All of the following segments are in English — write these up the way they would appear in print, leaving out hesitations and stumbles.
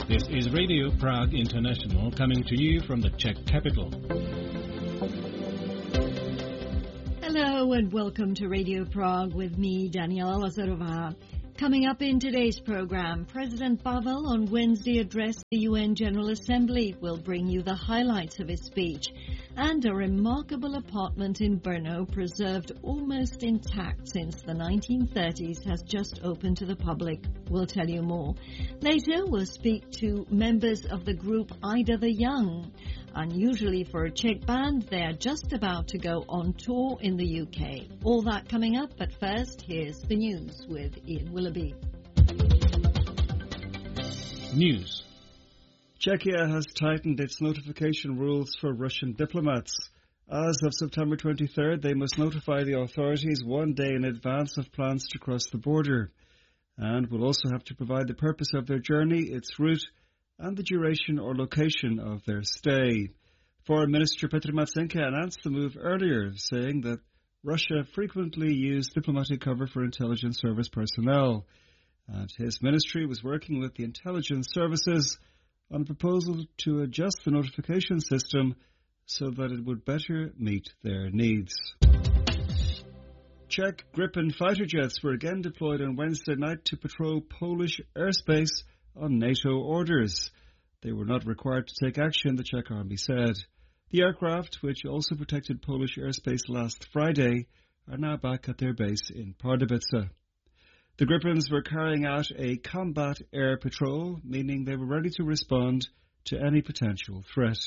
This is Radio Prague International coming to you from the Czech capital. Hello and welcome to Radio Prague with me, Daniela Lazarová. Coming up in today's program, President Pavel on Wednesday addressed the UN General Assembly. We'll bring you the highlights of his speech. And a remarkable apartment in Brno, preserved almost intact since the 1930s, has just opened to the public. We'll tell you more. Later, we'll speak to members of the group Ida the Young. Unusually for a Czech band, they are just about to go on tour in the UK. All that coming up, but first, here's the news with Ian Willoughby. News. Czechia has tightened its notification rules for Russian diplomats. As of September 23rd, they must notify the authorities 1 day in advance of plans to cross the border, and will also have to provide the purpose of their journey, its route, and the duration or location of their stay. Foreign Minister Petr Matsenka announced the move earlier, saying that Russia frequently used diplomatic cover for intelligence service personnel, and his ministry was working with the intelligence services on a proposal to adjust the notification system so that it would better meet their needs. Czech Gripen fighter jets were again deployed on Wednesday night to patrol Polish airspace on NATO orders. They were not required to take action, the Czech army said. The aircraft, which also protected Polish airspace last Friday, are now back at their base in Pardubice. The Gripens were carrying out a combat air patrol, meaning they were ready to respond to any potential threat.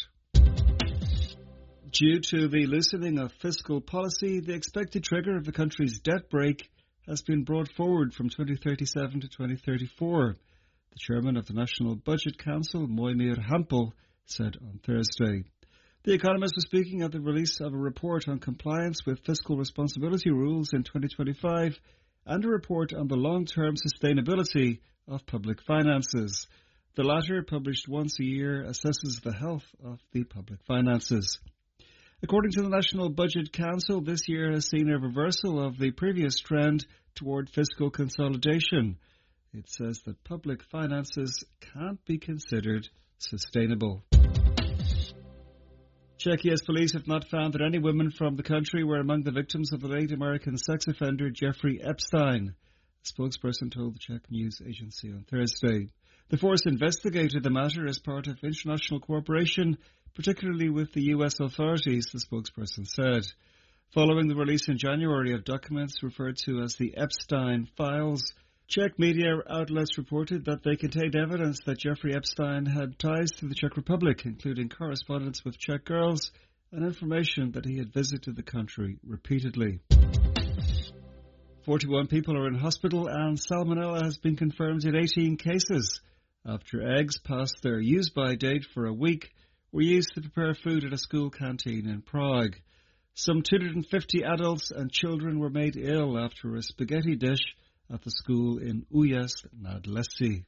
Due to the loosening of fiscal policy, the expected trigger of the country's debt break has been brought forward from 2037 to 2034. The chairman of the National Budget Council, Mojmír Hampel, said on Thursday. The Economist was speaking at the release of a report on compliance with fiscal responsibility rules in 2025 and a report on the long-term sustainability of public finances. The latter, published once a year, assesses the health of the public finances. According to the National Budget Council, this year has seen a reversal of the previous trend toward fiscal consolidation. It says that public finances can't be considered sustainable. Czechia's police have not found that any women from the country were among the victims of the late American sex offender Jeffrey Epstein, a spokesperson told the Czech news agency on Thursday. The force investigated the matter as part of international cooperation, particularly with the U.S. authorities, the spokesperson said. Following the release in January of documents referred to as the Epstein Files, Czech media outlets reported that they contained evidence that Jeffrey Epstein had ties to the Czech Republic, including correspondence with Czech girls and information that he had visited the country repeatedly. 41 people are in hospital and salmonella has been confirmed in 18 cases after eggs past their use-by date for a week were used to prepare food at a school canteen in Prague. Some 250 adults and children were made ill after a spaghetti dish at the school in Újezd nad Lesy.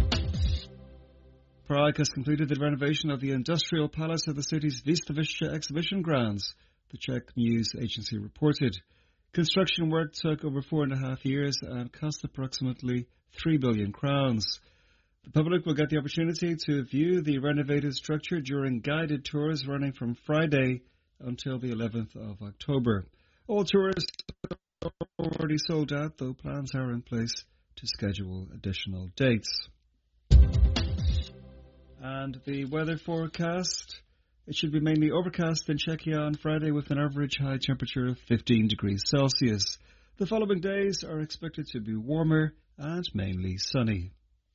Prague has completed the renovation of the industrial palace of the city's Výstaviště exhibition grounds, the Czech news agency reported. Construction work took over 4.5 years and cost approximately 3 billion crowns. The public will get the opportunity to view the renovated structure during guided tours running from Friday until the 11th of October. All tours already sold out, though plans are in place to schedule additional dates. And the weather forecast, it should be mainly overcast in Czechia on Friday with an average high temperature of 15 degrees Celsius. The following days are expected to be warmer and mainly sunny.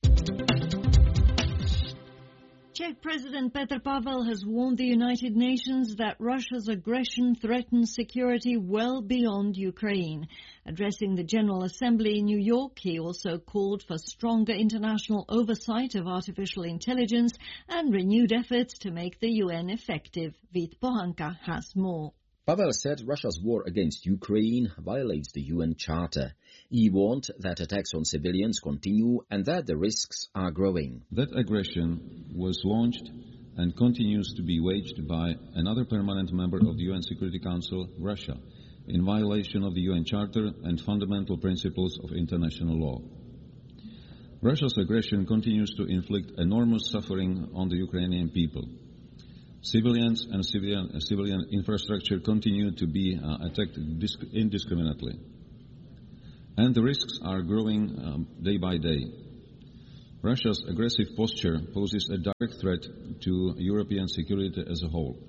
Czech President Petr Pavel has warned the United Nations that Russia's aggression threatens security well beyond Ukraine. Addressing the General Assembly in New York, he also called for stronger international oversight of artificial intelligence and renewed efforts to make the UN effective. Vít Pohanka has more. Pavel said Russia's war against Ukraine violates the UN Charter. He warned that attacks on civilians continue and that the risks are growing. That aggression was launched and continues to be waged by another permanent member of the UN Security Council, Russia, in violation of the UN Charter and fundamental principles of international law. Russia's aggression continues to inflict enormous suffering on the Ukrainian people. Civilians and civilian infrastructure continue to be attacked indiscriminately. And the risks are growing day by day. Russia's aggressive posture poses a direct threat to European security as a whole.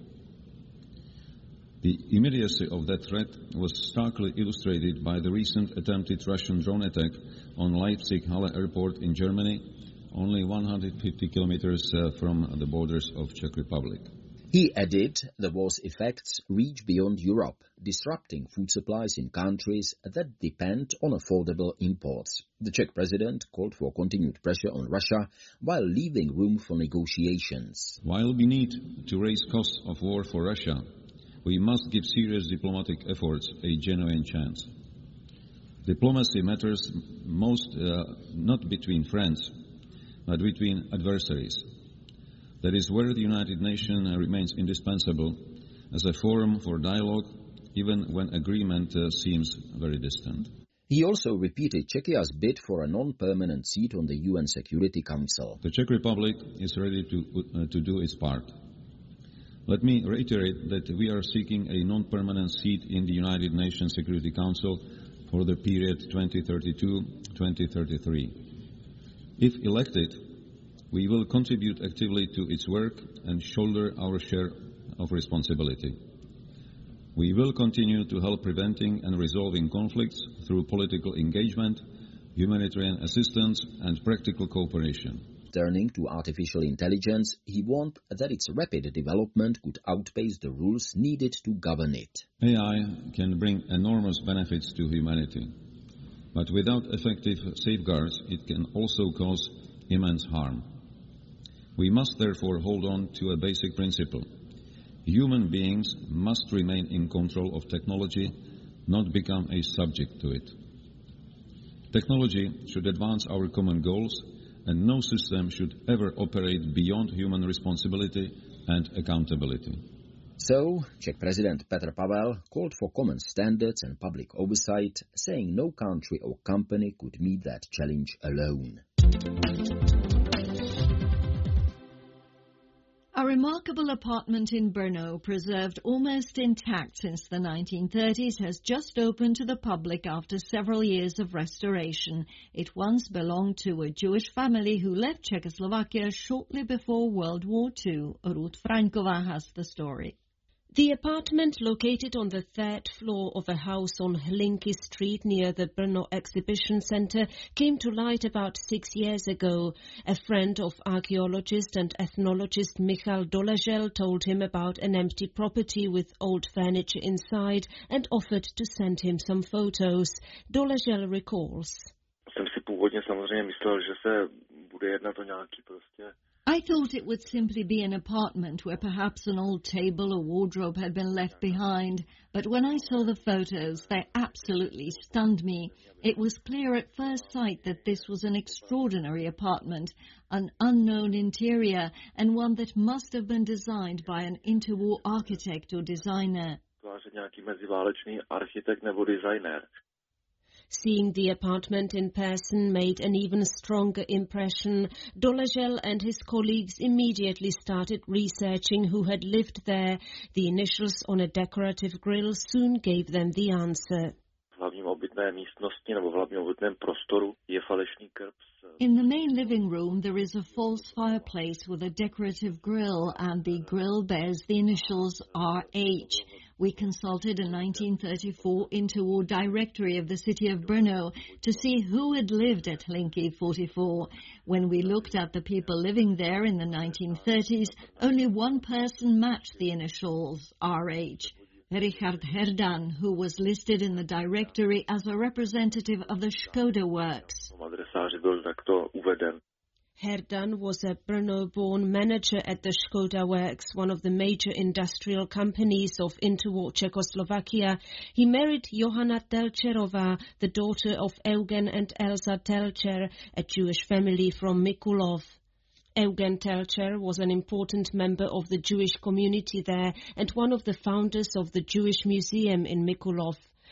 The immediacy of that threat was starkly illustrated by the recent attempted Russian drone attack on Leipzig-Halle airport in Germany, only 150 kilometers from the borders of Czech Republic. He added the war's effects reach beyond Europe, disrupting food supplies in countries that depend on affordable imports. The Czech president called for continued pressure on Russia while leaving room for negotiations. While we need to raise costs of war for Russia, we must give serious diplomatic efforts a genuine chance. Diplomacy matters most not between friends, but between adversaries. That is where the United Nations remains indispensable as a forum for dialogue, even when agreement seems very distant. He also repeated Czechia's bid for a non-permanent seat on the UN Security Council. The Czech Republic is ready to do its part. Let me reiterate that we are seeking a non-permanent seat in the United Nations Security Council for the period 2032-2033. If elected, we will contribute actively to its work and shoulder our share of responsibility. We will continue to help preventing and resolving conflicts through political engagement, humanitarian assistance, and practical cooperation. Turning to artificial intelligence, he warned that its rapid development could outpace the rules needed to govern it. AI can bring enormous benefits to humanity, but without effective safeguards, it can also cause immense harm. We must therefore hold on to a basic principle. Human beings must remain in control of technology, not become a subject to it. Technology should advance our common goals, and no system should ever operate beyond human responsibility and accountability. So, Czech President Petr Pavel called for common standards and public oversight, saying no country or company could meet that challenge alone. A remarkable apartment in Brno, preserved almost intact since the 1930s, has just opened to the public after several years of restoration. It once belonged to a Jewish family who left Czechoslovakia shortly before World War II. Ruth Fraňková has the story. The apartment, located on the third floor of a house on Hlinky Street near the Brno Exhibition Center, came to light about 6 years ago. A friend of archaeologist and ethnologist Michal Doležel told him about an empty property with old furniture inside and offered to send him some photos. Doležel recalls. Jsem si původně samozřejmě myslel, že se bude jednat o nějaký prostě. I thought it would simply be an apartment where perhaps an old table or wardrobe had been left behind, but when I saw the photos, they absolutely stunned me. It was clear at first sight that this was an extraordinary apartment, an unknown interior, and one that must have been designed by an interwar architect or designer. Nějaký meziválečný architekt nebo designer. Seeing the apartment in person made an even stronger impression. Doležel and his colleagues immediately started researching who had lived there. The initials on a decorative grill soon gave them the answer. V hlavním obytné místnosti nebo v hlavním obytném prostoru je falešný krb. In the main living room, there is a false fireplace with a decorative grill, and the grill bears the initials RH. We consulted a 1934 interwar directory of the city of Brno to see who had lived at Hlinky 44. When we looked at the people living there in the 1930s, only one person matched the initials RH. Richard Herdan, who was listed in the directory as a representative of the Škoda Works. Herdan was a Brno-born manager at the Škoda Works, one of the major industrial companies of interwar Czechoslovakia. He married Johanna Telčerová, the daughter of Eugen and Elza Telčer, a Jewish family from Mikulov. Eugen Telčer was an important member of the Jewish community there and one of the founders of the Jewish Museum in Mikulov.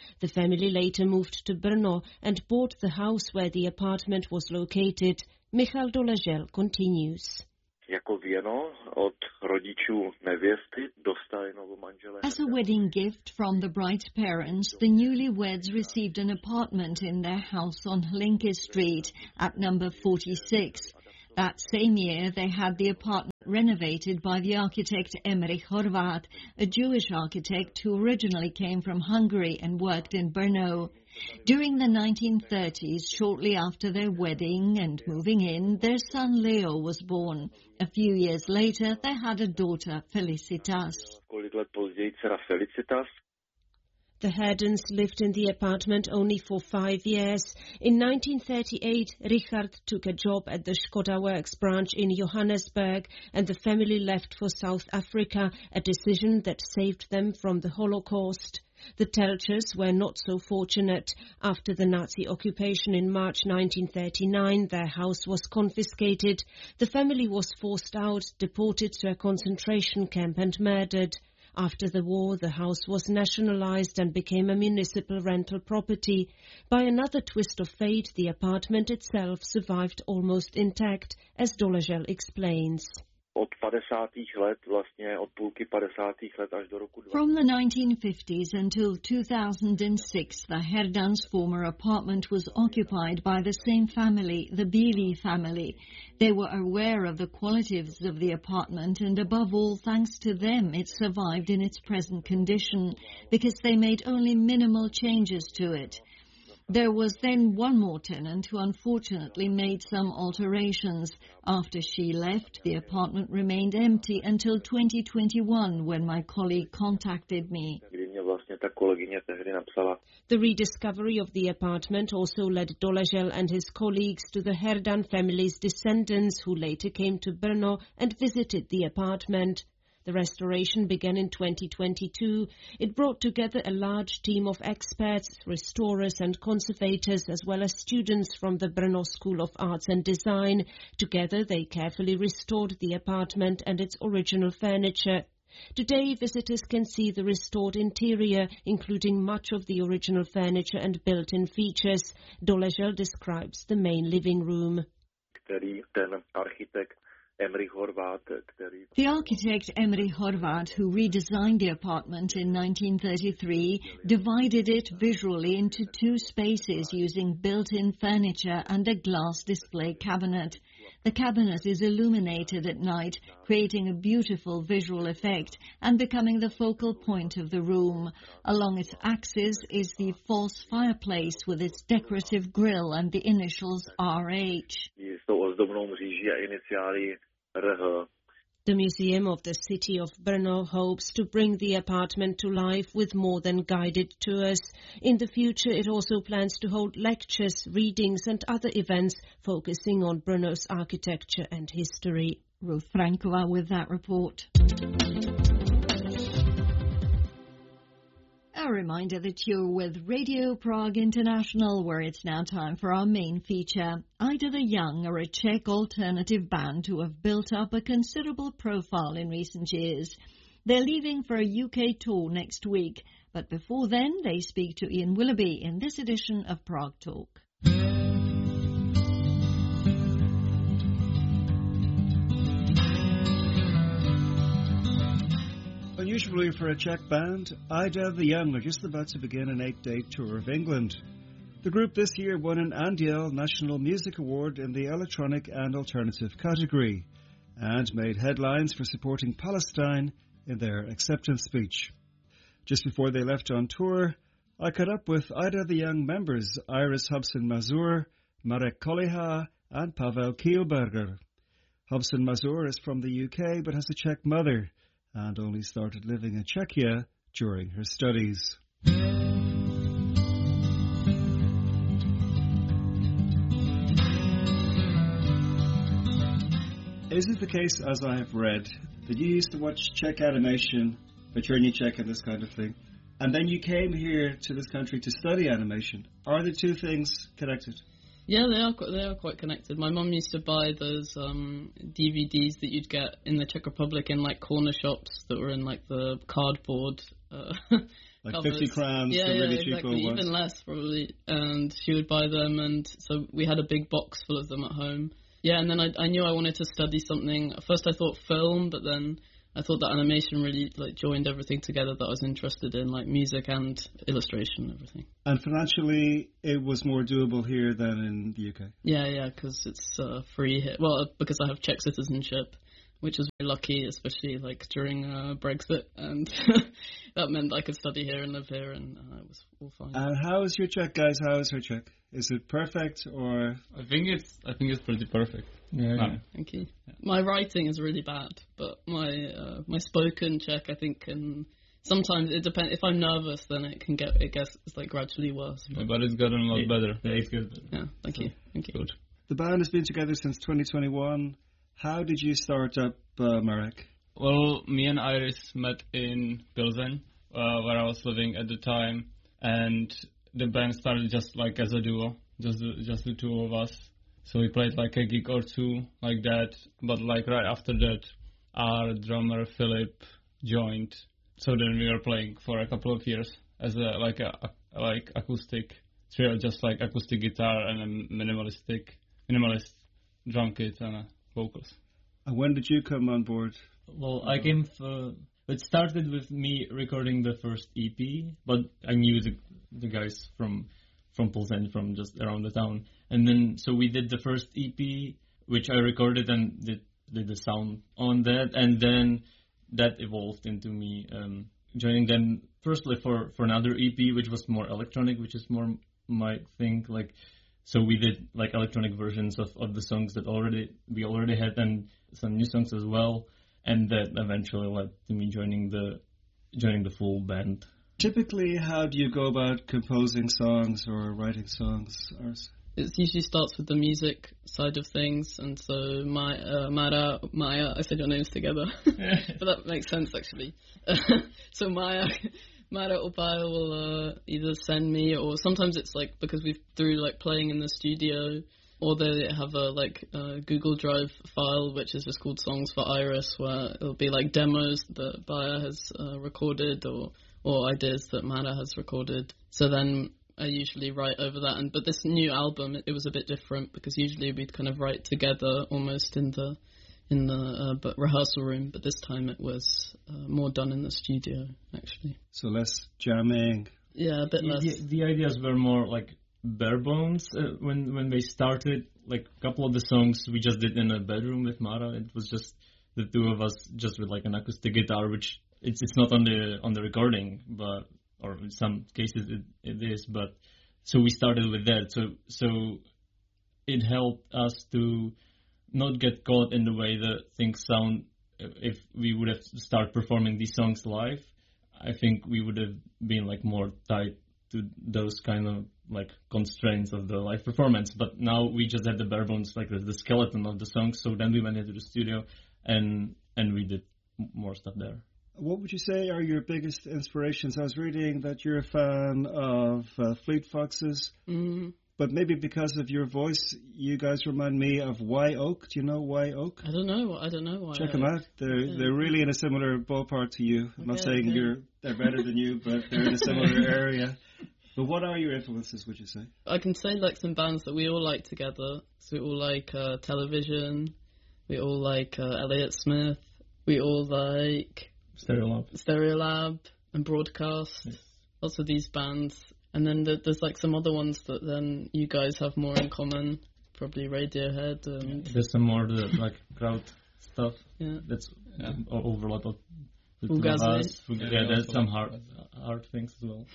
The family later moved to Brno and bought the house where the apartment was located. Michal Doležel continues. Jako věno od rodičů nevěsty dostali novomanželé. As a wedding gift from the bride's parents, the newlyweds received an apartment in their house on Hlinky Street at number 46. That same year, they had the apartment renovated by the architect Emrich Horváth, a Jewish architect who originally came from Hungary and worked in Brno. During the 1930s, shortly after their wedding and moving in, their son Leo was born. A few years later, they had a daughter, Felicitas. Kolik let později dcera Felicitas. The Herdens lived in the apartment only for 5 years. In 1938, Richard took a job at the Škoda Works branch in Johannesburg, and the family left for South Africa, a decision that saved them from the Holocaust. The Telchers were not so fortunate. After the Nazi occupation in March 1939, their house was confiscated. The family was forced out, deported to a concentration camp and murdered. After the war, the house was nationalized and became a municipal rental property. By another twist of fate, the apartment itself survived almost intact, as Doležel explains. Od 50. let, vlastně od půlky 50. let až do roku 2000. From the 1950s until 2006, the Herdans' former apartment was occupied by the same family, the Bili family. They were aware of the qualities of the apartment, and above all, thanks to them, it survived in its present condition, because they made only minimal changes to it. There was then one more tenant who unfortunately made some alterations. After she left, the apartment remained empty until 2021, when my colleague contacted me. The rediscovery of the apartment also led Doležel and his colleagues to the Herdan family's descendants, who later came to Brno and visited the apartment. The restoration began in 2022. It brought together a large team of experts, restorers and conservators, as well as students from the Brno School of Arts and Design. Together, they carefully restored the apartment and its original furniture. Today, visitors can see the restored interior, including much of the original furniture and built-in features. Doležel describes the main living room. The architect Emrich Horváth, who redesigned the apartment in 1933, divided it visually into two spaces using built-in furniture and a glass display cabinet. The cabinet is illuminated at night, creating a beautiful visual effect and becoming the focal point of the room. Along its axis is the false fireplace with its decorative grille and the initials RH. The Museum of the City of Brno hopes to bring the apartment to life with more than guided tours. In the future, it also plans to hold lectures, readings and other events focusing on Brno's architecture and history. Ruth Frankova with that report. A reminder that you're with Radio Prague International, where it's now time for our main feature. Ida the Young are a Czech alternative band who have built up a considerable profile in recent years. They're leaving for a UK tour next week, but before then they speak to Ian Willoughby in this edition of Prague Talk. Unusually for a Czech band, Ida the Young are just about to begin an 8-day tour of England. The group this year won an Andiel National Music Award in the electronic and alternative category and made headlines for supporting Palestine in their acceptance speech. Just before they left on tour, I caught up with Ida the Young members Iris Hobson-Mazur, Marek Kolyha and Pavel Kielberger. Hobson-Mazur is from the UK but has a Czech mother and only started living in Czechia during her studies. Is it the case, as I have read, that you used to watch Czech animation, Večerní Czech and this kind of thing, and then you came here to this country to study animation? Are the two things connected? Yeah, they are quite connected. My mum used to buy those DVDs that you'd get in the Czech Republic in like corner shops that were in like the cardboard Like covers. 50 crowns, yeah, the really exactly. cheap ones. Even less probably. And she would buy them, and so we had a big box full of them at home. Yeah, and then I knew I wanted to study something. At first I thought film, but then I thought that animation really like joined everything together that I was interested in, like music and illustration and everything. And financially, it was more doable here than in the UK? Yeah, because it's free here. Well, because I have Czech citizenship, which is very lucky, especially like during Brexit, and that meant I could study here and live here, and it was all fine. And how is your Czech, guys? How is her Czech? Is it perfect, or? I think it's pretty perfect. Yeah. Thank you. Yeah. My writing is really bad, but my spoken Czech, I think, can sometimes it depends. If I'm nervous, then it gets like gradually worse. But it's gotten a lot better. Yeah, it's good. Yeah, thank you. Good. The band has been together since 2021. How did you start up, Marek? Well, me and Iris met in Pilsen, where I was living at the time, and the band started just like as a duo, just the two of us. So we played like a gig or two like that, but like right after that, our drummer Philip joined. So then we were playing for a couple of years as a acoustic trio, just like acoustic guitar and a minimalist drum kit and vocals. And when did you come on board? Well, I came. It started with me recording the first EP, but I knew the guys from Pilsen, from just around the town. And then, so we did the first EP, which I recorded and did the sound on that. And then that evolved into me joining them, firstly for another EP, which was more electronic, which is more my thing. Like, so we did like electronic versions of the songs that we already had, and some new songs as well. And that eventually led to me joining the full band. Typically, how do you go about composing songs or writing songs? It usually starts with the music side of things, and so Maya, I said your names together, but that makes sense actually. So Maya or Paya will either send me, or sometimes it's like because through like playing in the studio, or they have a Google Drive file which is just called Songs for Iris, where it'll be like demos that Paya has recorded or ideas that Mara has recorded. So then I usually write over that. But this new album, it was a bit different because usually we'd kind of write together almost in the rehearsal room. But this time it was more done in the studio, actually. So less jamming. Yeah, a bit less. The ideas were more like bare bones when they started. Like a couple of the songs we just did in a bedroom with Mara. It was just the two of us, just with like an acoustic guitar, which it's not on the recording, but or in some cases it is. But so we started with that. So it helped us to not get caught in the way that things sound. If we would have started performing these songs live, I think we would have been like more tied to those kind of like constraints of the live performance. But now we just had the bare bones, like the skeleton of the songs. So then we went into the studio and we did more stuff there. What would you say are your biggest inspirations? I was reading that you're a fan of Fleet Foxes, but maybe because of your voice, you guys remind me of Wye Oak. Do you know Wye Oak? I don't know why. Check them out. They're really in a similar ballpark to you. I'm not saying they're better than you, but they're in a similar area. But what are your influences, would you say? I can say like some bands that we all like together. So we all like Television. We all like Elliott Smith. We all like Stereolab and Broadcast. Yes. Lots of these bands. And then there's like some other ones that then you guys have more in common. Probably Radiohead. And there's some more like crowd stuff. Yeah. That's overlap of the two of us. Yeah, there's some hard things as well.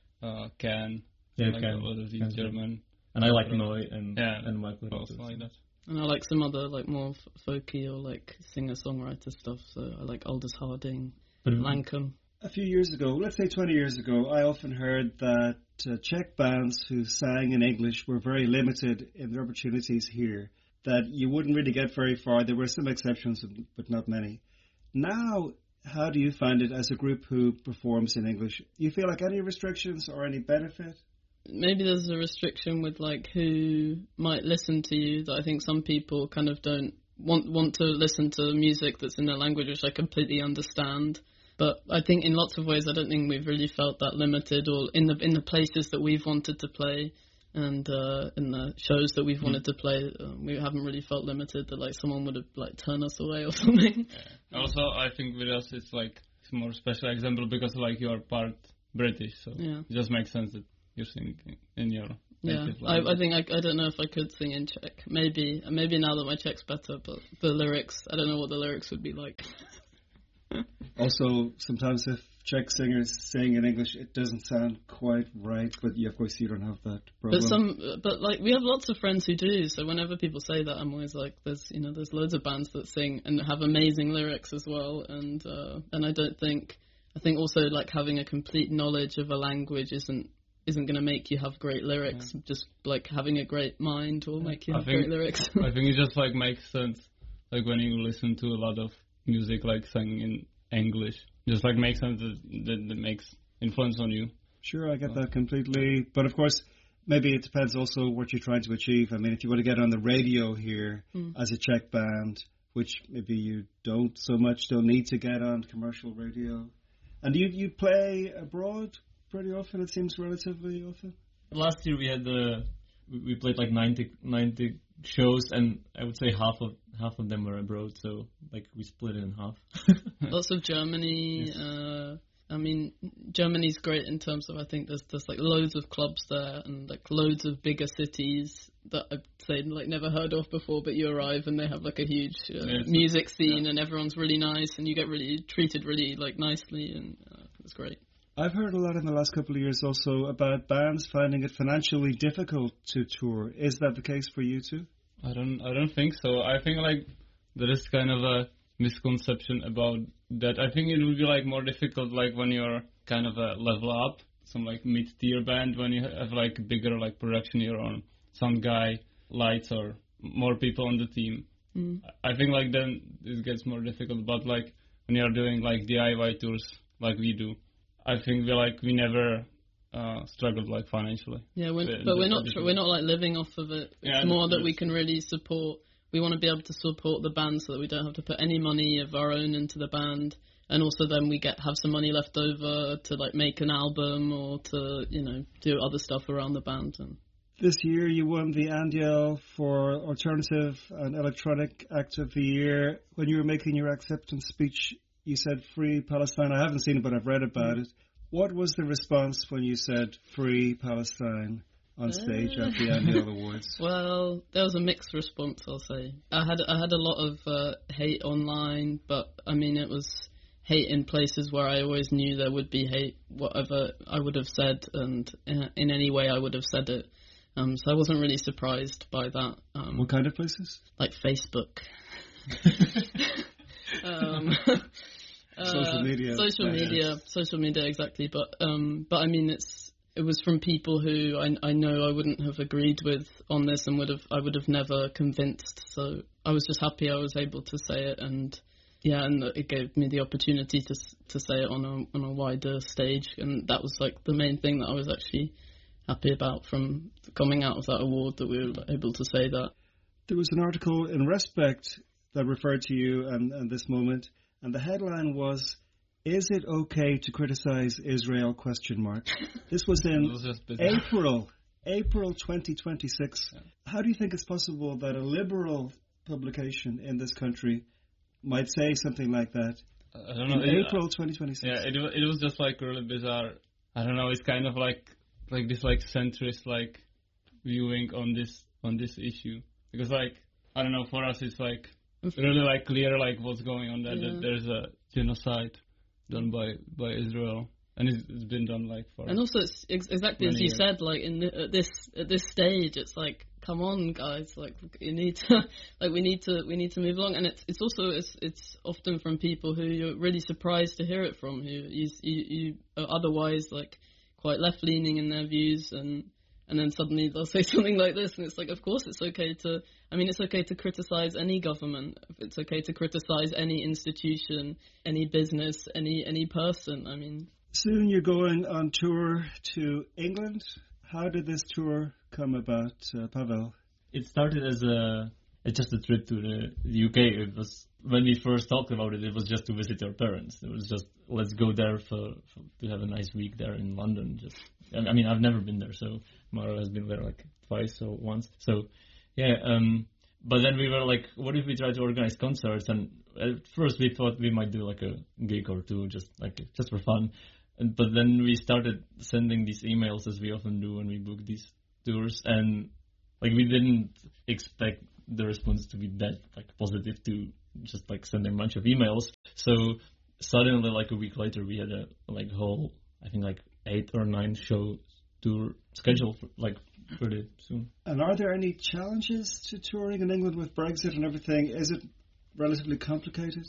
Can. Yeah, like Can. A lot of these German. And I like Noi and Michael. Also like that. And I like some other like more folky or like singer-songwriter stuff. So I like Aldous Harding, Lankum. A few years ago, let's say 20 years ago, I often heard that Czech bands who sang in English were very limited in their opportunities here, that you wouldn't really get very far. There were some exceptions, but not many. Now, how do you find it as a group who performs in English? Do you feel like any restrictions or any benefit? Maybe there's a restriction with like who might listen to you, that I think some people kind of don't want to listen to music that's in their language, which I completely understand. But I think in lots of ways, I don't think we've really felt that limited, or in the places that we've wanted to play, and in the shows that we've wanted to play, we haven't really felt limited that like someone would have like turned us away or something. Yeah. Also, I think with us it's like it's more special example because like you are part British, so it just makes sense that you're singing in your native language. I think I don't know if I could sing in Czech. Maybe now that my Czech's better, but the lyrics, I don't know what the lyrics would be like. Also, sometimes if Czech singers sing in English, it doesn't sound quite right, but of course you don't have that problem. But like we have lots of friends who do. So whenever people say that, I'm always like, there's loads of bands that sing and have amazing lyrics as well. And I think also like having a complete knowledge of a language isn't going to make you have great lyrics. Just like having a great mind will make you have great lyrics. I think it just like makes sense, like when you listen to a lot of music like sung in English, just like makes sense that makes influence on you. Sure, I get that completely. But of course, maybe it depends also what you're trying to achieve. I mean, if you want to get on the radio here as a Czech band, which maybe you don't need to get on commercial radio. And you play abroad pretty often, it seems relatively often? Last year we played like 90 shows, and I would say half of them were abroad, so like we split it in half. Lots of Germany. Yes. I mean, Germany's great in terms of I think there's like loads of clubs there and like loads of bigger cities that I'd say like never heard of before, but you arrive and they have like a huge music scene and everyone's really nice and you get really treated really like nicely, and it's great. I've heard a lot in the last couple of years also about bands finding it financially difficult to tour. Is that the case for you too? I don't think so. I think like there is kind of a misconception about that. I think it would be like more difficult like when you're kind of a level up, some like mid-tier band, when you have like bigger like production, you're on sound guy, lights, or more people on the team. I think like then it gets more difficult. But like when you're doing like DIY tours like we do, I think we never struggled like financially. Yeah, we're not like living off of it. It's more that we can really support. We want to be able to support the band so that we don't have to put any money of our own into the band, and also then we have some money left over to like make an album or to do other stuff around the band. And this year you won the Andiel for Alternative and Electronic Act of the Year. When you were making your acceptance speech, you said Free Palestine. I haven't seen it, but I've read about it. What was the response when you said Free Palestine on stage at the Andiel Awards? Well, there was a mixed response, I'll say. I had a lot of hate online, but I mean it was hate in places where I always knew there would be hate, whatever I would have said, and in any way I would have said it. So I wasn't really surprised by that. What kind of places? Like Facebook. Social media, exactly. But I mean, it was from people who I know I wouldn't have agreed with on this, and I would have never convinced. So I was just happy I was able to say it, and it gave me the opportunity to say it on a wider stage, and that was like the main thing that I was actually happy about from coming out of that award, that we were able to say that. There was an article in Respect that referred to you and this moment. And the headline was, "Is it okay to criticize Israel?" ? This was in April 2026. Yeah. How do you think it's possible that a liberal publication in this country might say something like that? I don't know. In April 2026. Yeah, it was just like really bizarre. I don't know. It's kind of like this like centrist like viewing on this issue, because like I don't know, for us it's like really like clear like what's going on there. That there's a genocide done by Israel, and it's been done like for. And also it's exactly as you said, like at this stage, it's like, come on guys, like you need to we need to move along. And it's also it's often from people who you're really surprised to hear it from, who you are otherwise like quite left leaning in their views, and then suddenly they'll say something like this, and it's like, of course it's okay to criticize any government. It's okay to criticize any institution, any business, any person. I mean, soon you're going on tour to England. How did this tour come about, Pavel? It started as just a trip to the UK. It was when we first talked about it, it was just to visit your parents. It was just, let's go there to have a nice week there in London. I mean, I've never been there, so Mara has been there like twice or once. So, yeah, but then we were like, what if we try to organize concerts? And at first we thought we might do like a gig or two, just for fun. But then we started sending these emails, as we often do when we book these tours, and like we didn't expect the response to be that like positive to just like sending a bunch of emails. So suddenly, like a week later, we had a like whole, I think like 8 or 9 show tour scheduled for, like pretty soon. And are there any challenges to touring in England with Brexit and everything? Is it relatively complicated?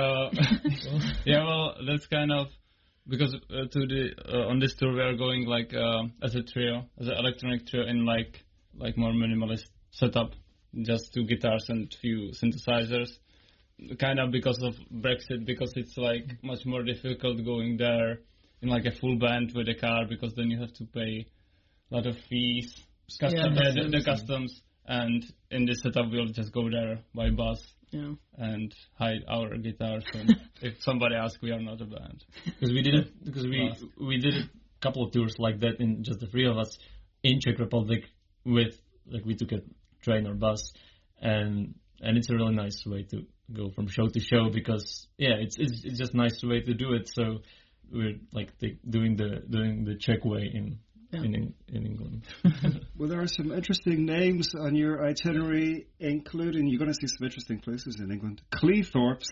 Yeah, well, that's kind of because on this tour we are going like as a trio, as an electronic trio in like more minimalist setup, just 2 guitars and few synthesizers. Kind of because of Brexit, because it's like much more difficult going there in like a full band with a car, because then you have to pay a lot of fees, the customs, and in this setup we'll just go there by bus and hide our guitars. And if somebody asks, we are not a band. Because we did a couple of tours like that in just the 3 of us in Czech Republic with like we took a train or bus, and it's a really nice way to go from show to show, because it's just a nice way to do it. So we're like doing the Czech way in England. Well, there are some interesting names on your itinerary, including, you're going to see some interesting places in England. Cleethorpes.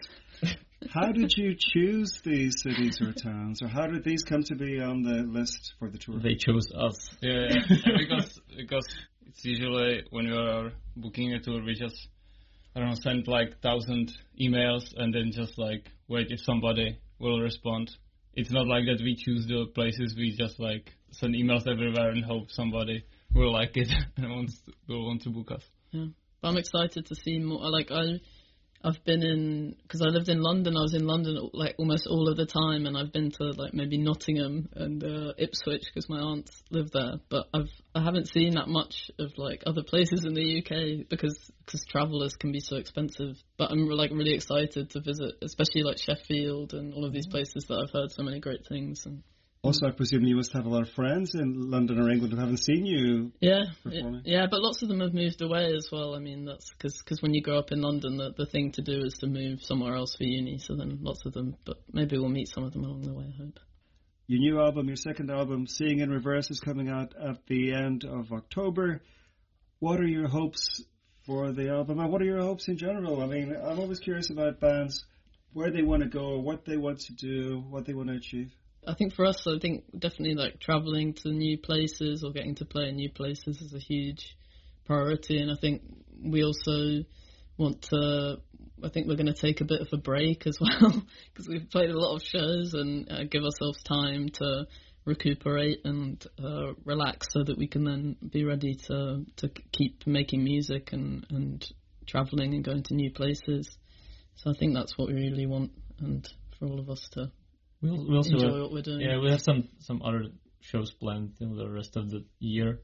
How did you choose these cities or towns, or how did these come to be on the list for the tour? They chose us. Yeah, because it's usually when we are booking a tour, we just, I don't know, send like 1,000 emails and then just like wait if somebody will respond. It's not like that we choose the places, we just like send emails everywhere and hope somebody will like it and will want to book us. Yeah, but I'm excited to see more. Like I've been in, because I lived in London, I was in London like almost all of the time, and I've been to like maybe Nottingham and Ipswich because my aunts live there, but I haven't seen that much of like other places in the UK because travellers can be so expensive. But I'm like really excited to visit, especially like Sheffield and all of these places that I've heard so many great things. And also, I presume you must have a lot of friends in London or England who haven't seen you performing. Yeah, but lots of them have moved away as well. I mean, that's because when you grow up in London, the thing to do is to move somewhere else for uni. So then lots of them, but maybe we'll meet some of them along the way, I hope. Your new album, your second album, Seeing in Reverse, is coming out at the end of October. What are your hopes for the album, and what are your hopes in general? I mean, I'm always curious about bands, where they want to go, what they want to do, what they want to achieve. I think for us, I think definitely like travelling to new places or getting to play in new places is a huge priority. And I think we also want to, I think we're going to take a bit of a break as well, because we've played a lot of shows, and give ourselves time to recuperate and relax so that we can then be ready to keep making music and travelling and going to new places. So I think that's what we really want, and for all of us to we also enjoy what we're doing. Yeah, we have some other shows planned in the rest of the year,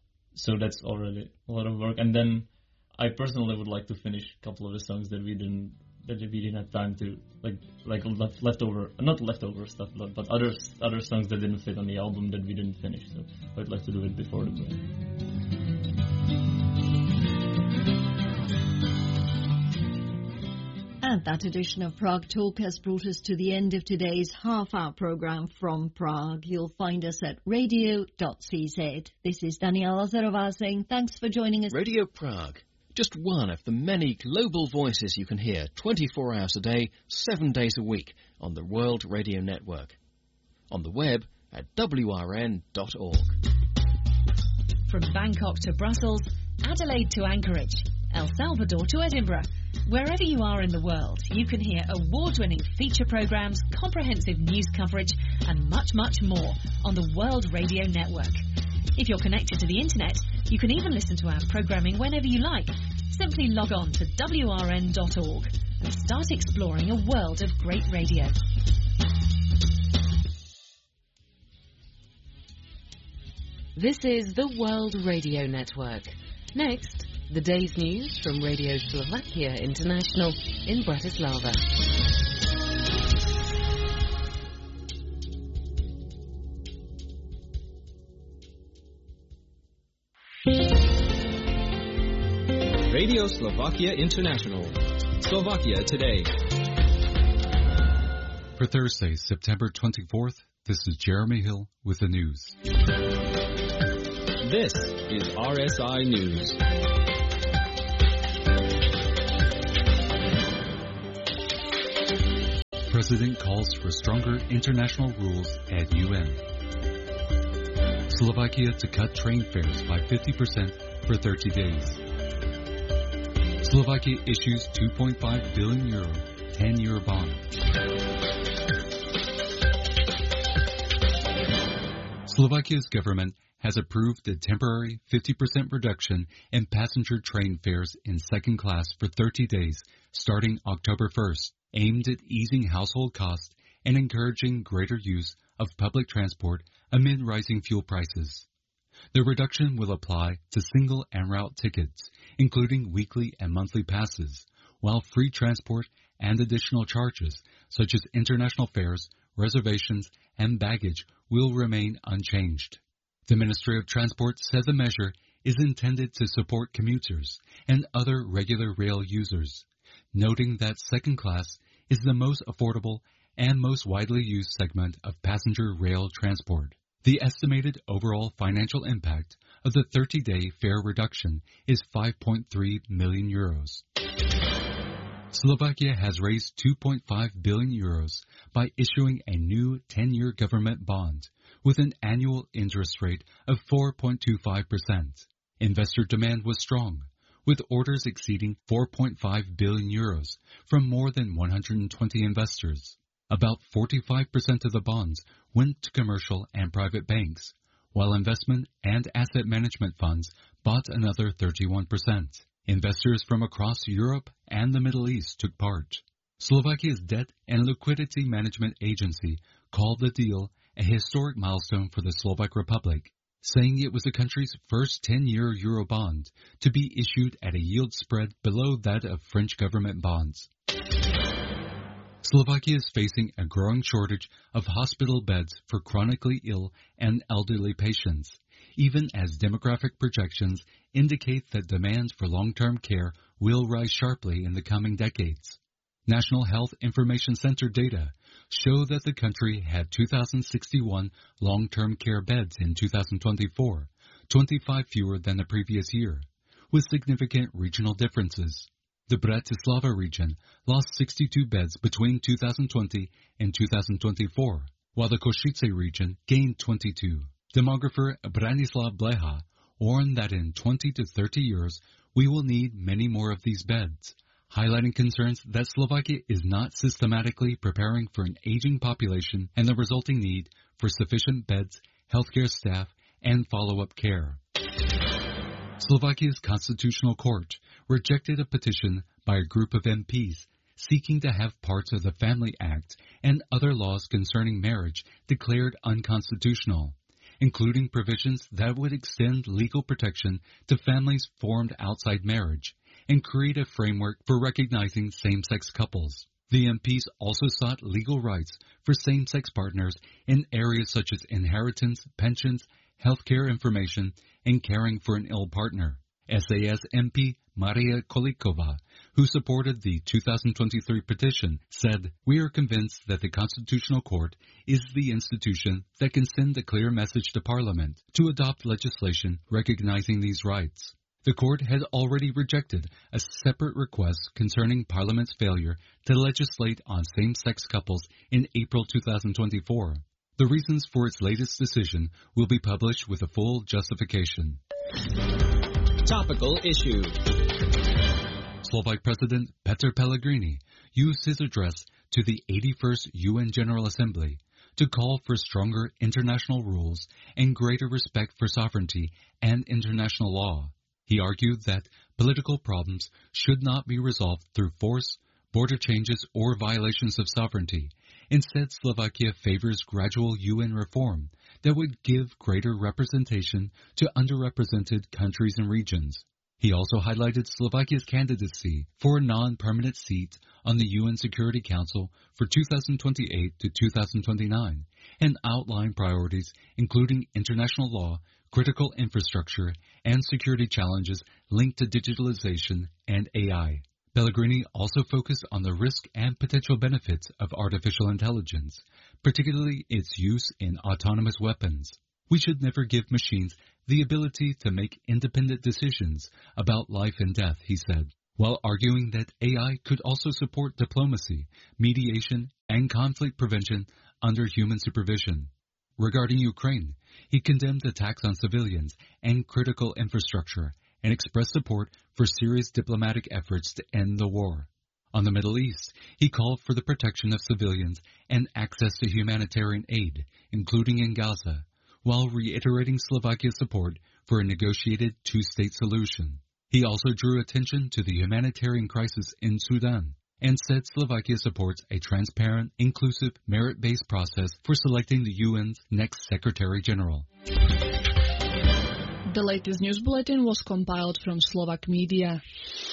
so that's already a lot of work. And then I personally would like to finish a couple of the songs that we didn't have time to like not leftover stuff, but other songs that didn't fit on the album that we didn't finish. So I'd like to do it before the break. And that edition of Prague Talk has brought us to the end of today's half-hour programme from Prague. You'll find us at radio.cz. This is Daniela Lazarová saying thanks for joining us. Radio Prague, just one of the many global voices you can hear 24 hours a day, 7 days a week on the World Radio Network. On the web at wrn.org. From Bangkok to Brussels, Adelaide to Anchorage, El Salvador to Edinburgh. Wherever you are in the world, you can hear award-winning feature programmes, comprehensive news coverage and much, much more on the World Radio Network. If you're connected to the internet, you can even listen to our programming whenever you like. Simply log on to wrn.org and start exploring a world of great radio. This is the World Radio Network. Next, The day's news from Radio Slovakia International in Bratislava. Radio Slovakia International. Slovakia Today. For Thursday, September 24th, this is Jeremy Hill with the news. This is RSI News. President calls for stronger international rules at UN. Slovakia to cut train fares by 50% for 30 days. Slovakia issues €2.5 billion 10-year bond. Slovakia's government has approved a temporary 50% reduction in passenger train fares in second class for 30 days starting October 1st, aimed at easing household costs and encouraging greater use of public transport amid rising fuel prices. The reduction will apply to single en route tickets, including weekly and monthly passes, while free transport and additional charges, such as international fares, reservations, and baggage, will remain unchanged. The Ministry of Transport said the measure is intended to support commuters and other regular rail users, noting that second class is the most affordable and most widely used segment of passenger rail transport. The estimated overall financial impact of the 30-day fare reduction is €5.3 million. Slovakia has raised €2.5 billion by issuing a new 10-year government bond with an annual interest rate of 4.25%. Investor demand was strong, with orders exceeding €4.5 billion from more than 120 investors. About 45% of the bonds went to commercial and private banks, while investment and asset management funds bought another 31%. Investors from across Europe and the Middle East took part. Slovakia's Debt and Liquidity Management Agency called the deal a historic milestone for the Slovak Republic, saying it was the country's first 10-year euro bond to be issued at a yield spread below that of French government bonds. Slovakia is facing a growing shortage of hospital beds for chronically ill and elderly patients, even as demographic projections indicate that demand for long-term care will rise sharply in the coming decades. National Health Information Center data show that the country had 2,061 long-term care beds in 2024, 25 fewer than the previous year, with significant regional differences. The Bratislava region lost 62 beds between 2020 and 2024, while the Košice region gained 22. Demographer Branislav Bleha warned that in 20 to 30 years, we will need many more of these beds, highlighting concerns that Slovakia is not systematically preparing for an aging population and the resulting need for sufficient beds, healthcare staff, and follow-up care. Slovakia's Constitutional Court rejected a petition by a group of MPs seeking to have parts of the Family Act and other laws concerning marriage declared unconstitutional, including provisions that would extend legal protection to families formed outside marriage and create a framework for recognizing same-sex couples. The MPs also sought legal rights for same-sex partners in areas such as inheritance, pensions, healthcare information, and caring for an ill partner. SAS MP Maria Kolikova, who supported the 2023 petition, said, "We are convinced that the Constitutional Court is the institution that can send a clear message to Parliament to adopt legislation recognizing these rights." The court had already rejected a separate request concerning Parliament's failure to legislate on same-sex couples in April 2024. The reasons for its latest decision will be published with a full justification. Topical issue. Slovak President Petr Pellegrini used his address to the 81st UN General Assembly to call for stronger international rules and greater respect for sovereignty and international law. He argued that political problems should not be resolved through force, border changes, or violations of sovereignty. Instead, Slovakia favors gradual UN reform that would give greater representation to underrepresented countries and regions. He also highlighted Slovakia's candidacy for a non-permanent seat on the UN Security Council for 2028 to 2029 and outlined priorities including international law, critical infrastructure, and security challenges linked to digitalization and AI. Pellegrini also focused on the risk and potential benefits of artificial intelligence, particularly its use in autonomous weapons. We should never give machines the ability to make independent decisions about life and death, he said, while arguing that AI could also support diplomacy, mediation, and conflict prevention under human supervision. Regarding Ukraine, he condemned attacks on civilians and critical infrastructure and expressed support for serious diplomatic efforts to end the war. On the Middle East, he called for the protection of civilians and access to humanitarian aid, including in Gaza, while reiterating Slovakia's support for a negotiated two-state solution. He also drew attention to the humanitarian crisis in Sudan and said Slovakia supports a transparent, inclusive, merit-based process for selecting the UN's next Secretary General. The latest news bulletin was compiled from Slovak Media.